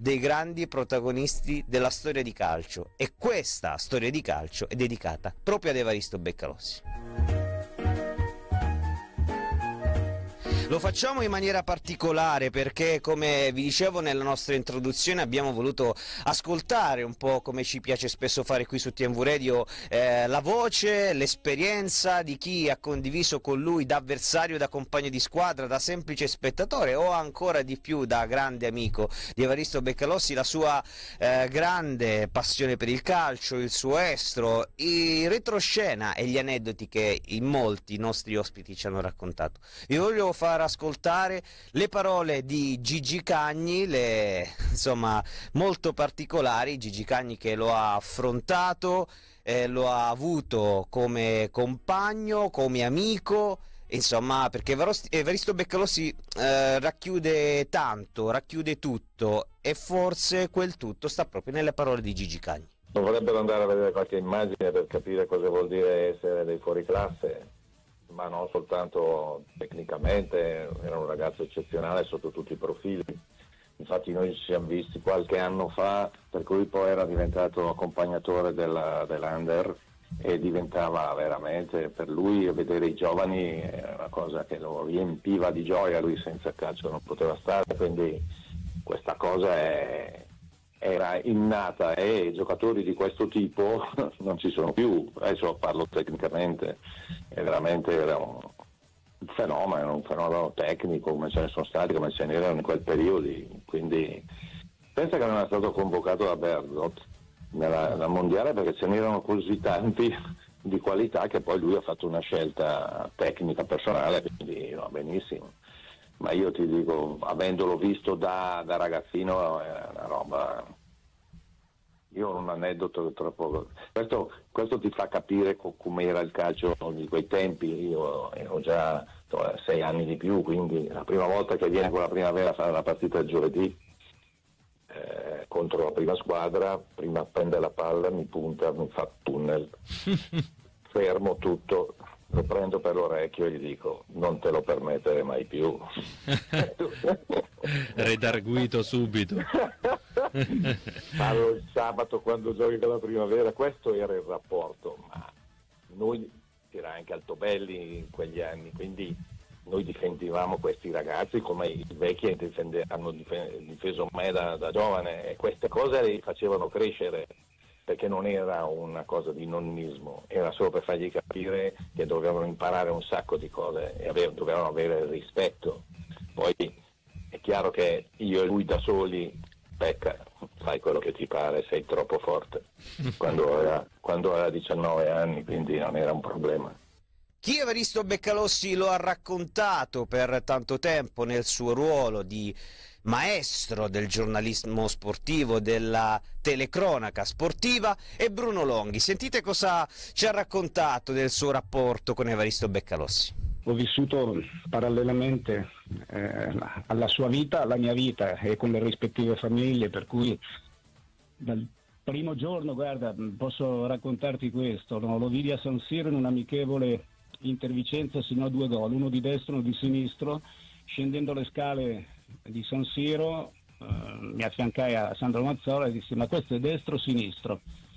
dei grandi protagonisti della storia di calcio, e questa storia di calcio è dedicata proprio ad Evaristo Beccalossi. Lo facciamo in maniera particolare perché, come vi dicevo nella nostra introduzione, abbiamo voluto ascoltare un po', come ci piace spesso fare qui su TMV Radio, la voce, l'esperienza di chi ha condiviso con lui, da avversario, da compagno di squadra, da semplice spettatore o ancora di più da grande amico di Evaristo Beccalossi, la sua grande passione per il calcio, il suo estro, i retroscena e gli aneddoti che in molti nostri ospiti ci hanno raccontato. Vi voglio far ascoltare le parole di Gigi Cagni, insomma molto particolari. Gigi Cagni che lo ha affrontato, lo ha avuto come compagno, come amico, insomma, perché Evaristo Beccalossi racchiude tanto, racchiude tutto, e forse quel tutto sta proprio nelle parole di Gigi Cagni. Dovrebbero andare a vedere qualche immagine per capire cosa vuol dire essere dei fuoriclasse, ma non soltanto tecnicamente. Era un ragazzo eccezionale sotto tutti i profili. Infatti noi ci siamo visti qualche anno fa, per cui poi era diventato accompagnatore dell'Under, e diventava veramente, per lui vedere i giovani era una cosa che lo riempiva di gioia. Lui senza calcio non poteva stare, quindi questa cosa era innata, e giocatori di questo tipo non ci sono più. Adesso parlo tecnicamente, era un fenomeno tecnico, come ce ne sono stati, come ce n'erano in quel periodo. Quindi pensa che non è stato convocato da Berzot nel mondiale perché ce n'erano così tanti di qualità che poi lui ha fatto una scelta tecnica personale, quindi va benissimo. Ma io ti dico, avendolo visto da ragazzino, è una roba. Io ho un aneddoto troppo. Questo ti fa capire come era il calcio di quei tempi. Io ero già 6 anni di più, quindi la prima volta che viene con la Primavera a fare la partita il giovedì contro la prima squadra, prima prende la palla, mi punta, mi fa tunnel, fermo tutto. Lo prendo per l'orecchio e gli dico: non te lo permettere mai più. Redarguito subito. Parlo il sabato quando giochi con la Primavera. Questo era il rapporto, ma noi era anche Altobelli in quegli anni, quindi noi difendevamo questi ragazzi come i vecchi hanno difeso me da giovane, e queste cose li facevano crescere, perché non era una cosa di nonnismo, era solo per fargli capire che dovevano imparare un sacco di cose e dovevano avere il rispetto. Poi è chiaro che io e lui da soli, pecca, fai quello che ti pare, sei troppo forte, quando aveva 19 anni, quindi non era un problema. Chi Evaristo Beccalossi lo ha raccontato per tanto tempo nel suo ruolo di maestro del giornalismo sportivo, della telecronaca sportiva, è Bruno Longhi. Sentite cosa ci ha raccontato del suo rapporto con Evaristo Beccalossi. Ho vissuto parallelamente alla sua vita, alla mia vita, e con le rispettive famiglie, per cui dal primo giorno, guarda, posso raccontarti questo, no? Lo vidi a San Siro in un'amichevole Inter-Vicenza, segnò 2 gol, uno di destra e uno di sinistro. Scendendo le scale di San Siro mi affiancai a Sandro Mazzola e dissi: ma questo è destro o sinistro?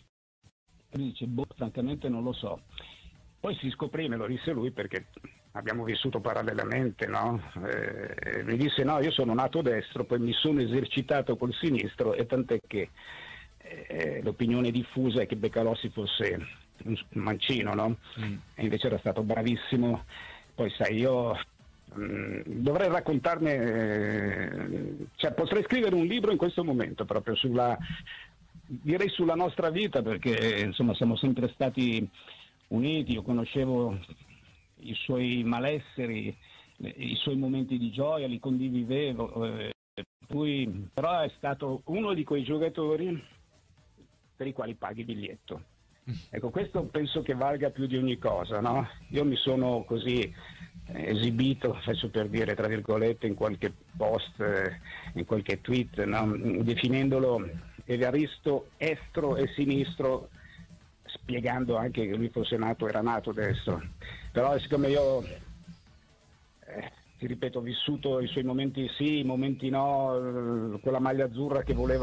E lui dice: francamente non lo so. Poi si scoprì, me lo disse lui perché abbiamo vissuto parallelamente, no? Mi disse: no, io sono nato destro, poi mi sono esercitato col sinistro, e tant'è che l'opinione diffusa è che Beccalossi fosse un mancino, no? E invece era stato bravissimo. Poi sai, io dovrei raccontarne, cioè potrei scrivere un libro in questo momento proprio sulla nostra vita, perché insomma siamo sempre stati uniti. Io conoscevo i suoi malesseri, i suoi momenti di gioia, li condividevo, però è stato uno di quei giocatori per i quali paghi biglietto. Ecco, questo penso che valga più di ogni cosa, no? Io mi sono così esibito, faccio per dire, tra virgolette, in qualche post, in qualche tweet, no? Definendolo Evaristo estro e sinistro, spiegando anche che lui era nato destro. Però siccome io ti ripeto, ho vissuto i suoi momenti sì, i momenti no, quella maglia azzurra che voleva